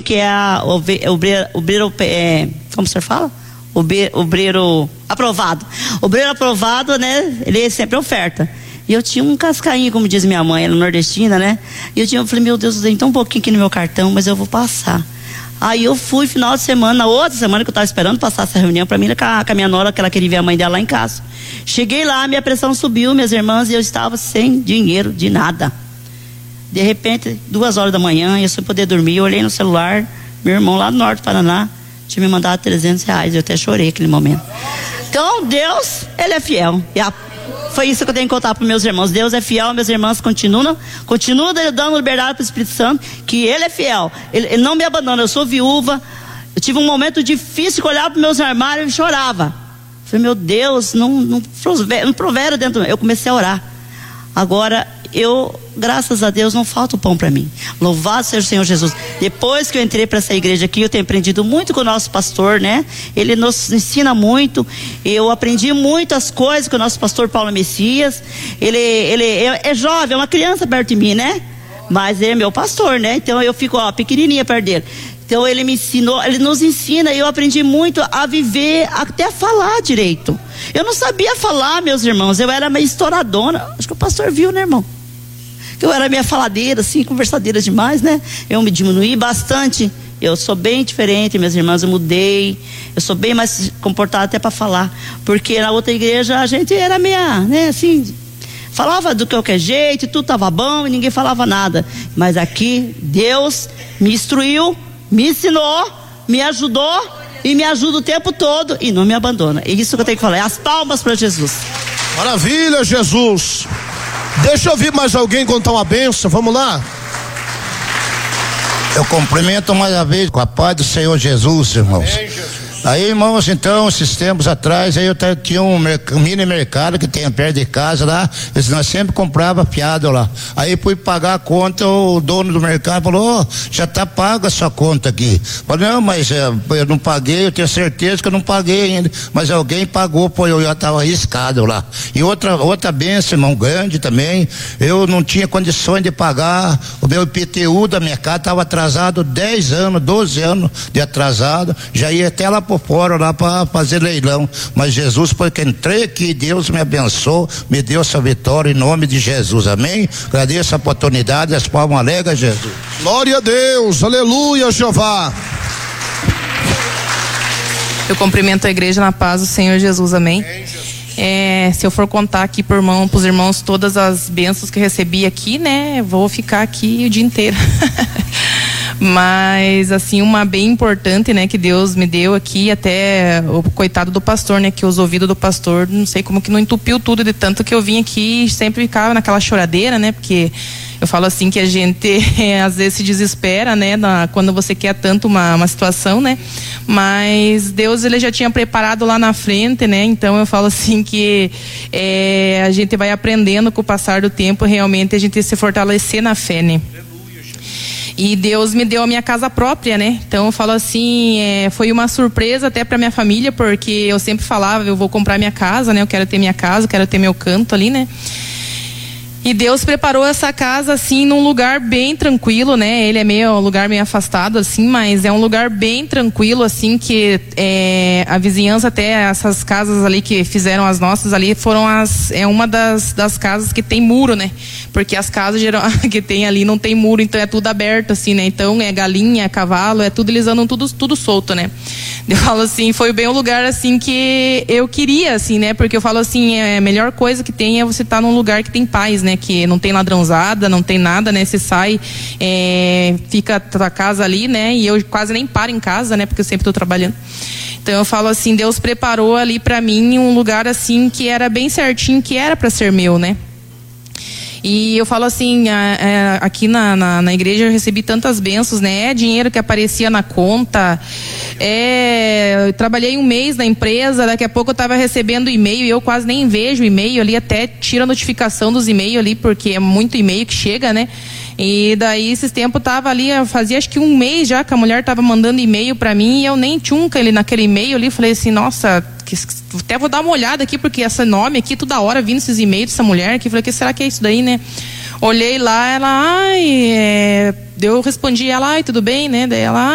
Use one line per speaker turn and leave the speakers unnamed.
que é obreiro, como o senhor fala? Obreiro aprovado. Obreiro aprovado, né? Ele sempre oferta. E eu tinha um cascainho, como diz minha mãe, ela é nordestina, né? E eu falei, meu Deus, tem tão pouquinho aqui no meu cartão, mas eu vou passar. Aí eu fui final de semana, na outra semana que eu estava esperando passar essa reunião para mim, com a minha nora, que ela queria ver a mãe dela lá em casa. Cheguei lá, minha pressão subiu, minhas irmãs, e eu estava sem dinheiro de nada. De repente, 2 horas da manhã, eu sem poder dormir, eu olhei no celular, meu irmão lá do norte do Paraná tinha me mandado R$300, eu até chorei naquele momento. Então, Deus, Ele é fiel. Foi isso que eu tenho que contar para meus irmãos. Deus é fiel, meus irmãos continuam dando liberdade para o Espírito Santo, que Ele é fiel. Ele não me abandona. Eu sou viúva. Eu tive um momento difícil que eu olhava para meus armários e chorava. Falei, meu Deus, não provera dentro. Eu comecei a orar. Agora, graças a Deus, não falta o pão para mim. Louvado seja o Senhor Jesus. Depois que eu entrei para essa igreja aqui, eu tenho aprendido muito com o nosso pastor, né? Ele nos ensina muito. Eu aprendi muito as coisas com o nosso pastor Paulo Messias. Ele é jovem, é uma criança perto de mim, né? Mas ele é meu pastor, né? Então eu fico, pequenininha perto dele. Então ele me ensinou, ele nos ensina, e eu aprendi muito a viver, até a falar direito. Eu não sabia falar, meus irmãos, eu era meio estouradona. Acho que o pastor viu, né, irmão? Que eu era meio faladeira, assim, conversadeira demais, né? Eu me diminuí bastante. Eu sou bem diferente, minhas irmãs, eu mudei. Eu sou bem mais comportada até para falar. Porque na outra igreja a gente era meio, né, assim, falava do qualquer jeito, tudo estava bom e ninguém falava nada. Mas aqui, Deus me instruiu, me ensinou, me ajudou e me ajuda o tempo todo e não me abandona. É isso que eu tenho que falar. É as palmas para Jesus.
Maravilha, Jesus. Deixa eu ouvir mais alguém contar uma bênção. Vamos lá.
Eu cumprimento mais uma vez com a paz do Senhor Jesus, irmãos. Amém, Jesus. Aí, irmãos, então, esses tempos atrás, aí eu tinha um mini mercado que tem perto de casa lá, nós sempre comprava fiado lá. Aí fui pagar a conta, o dono do mercado falou, já tá paga a sua conta aqui. Falei, não, mas eu não paguei, eu tenho certeza que eu não paguei ainda, mas alguém pagou, pô, eu já estava arriscado lá. E outra bênção, irmão, grande também, eu não tinha condições de pagar, o meu IPTU da minha casa estava atrasado 10 anos, 12 anos de atrasado, já ia até lá por fora lá para fazer leilão, mas Jesus, porque entrei aqui, Deus me abençoou, me deu essa vitória em nome de Jesus, amém? Agradeço a oportunidade, as palmas alegres, Jesus.
Glória a Deus, aleluia, Jeová.
Eu cumprimento a igreja na paz do Senhor Jesus, amém? Se eu for contar aqui pros irmãos todas as bênçãos que eu recebi aqui, né, vou ficar aqui o dia inteiro. Mas assim, uma bem importante, né, que Deus me deu aqui, até o coitado do pastor, né, que os ouvidos do pastor, não sei como que não entupiu tudo, de tanto que eu vim aqui e sempre ficava naquela choradeira, né, porque eu falo assim que a gente às vezes se desespera, né, quando você quer tanto uma situação, né, mas Deus, ele já tinha preparado lá na frente, né, então eu falo assim que a gente vai aprendendo com o passar do tempo, realmente a gente se fortalecer na fé, né. E Deus me deu a minha casa própria, né? Então eu falo assim, foi uma surpresa até para minha família, porque eu sempre falava, eu vou comprar minha casa, né? Eu quero ter minha casa, quero ter meu canto ali, né? E Deus preparou essa casa assim num lugar bem tranquilo, né? Ele é um lugar meio afastado assim, mas é um lugar bem tranquilo assim, que a vizinhança, até essas casas ali que fizeram as nossas ali, foram uma das casas que tem muro, né? Porque as casas que tem ali não tem muro, então é tudo aberto assim, né? Então é galinha, é cavalo, é tudo, eles andam tudo solto, né? Eu falo assim, foi bem um lugar assim que eu queria assim, né? Porque eu falo assim, a melhor coisa que tem é você estar num lugar que tem paz, né? Que não tem ladrãozada, não tem nada, né? Você sai, fica a tua casa ali, né? E eu quase nem paro em casa, né? Porque eu sempre estou trabalhando. Então eu falo assim, Deus preparou ali para mim um lugar assim que era bem certinho, que era para ser meu, né? E eu falo assim, aqui na igreja eu recebi tantas bênçãos, né? Dinheiro que aparecia na conta, eu trabalhei um mês na empresa, daqui a pouco eu estava recebendo e-mail e eu quase nem vejo e-mail ali, até tiro a notificação dos e-mails ali, porque é muito e-mail que chega, né? E daí esses tempos tava ali, fazia acho que um mês já que a mulher tava mandando e-mail para mim e eu nem tchunca ele naquele e-mail ali, falei assim, nossa, até vou dar uma olhada aqui, porque esse nome aqui, toda hora vindo esses e-mails dessa mulher aqui, falei, que será que é isso daí, né? Olhei lá, ela, eu respondi ela, tudo bem, né? Daí ela,